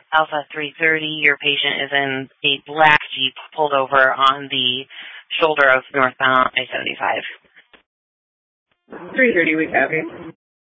Alpha 330, your patient is in a black Jeep pulled over on the shoulder of northbound I-75. 330 we have you.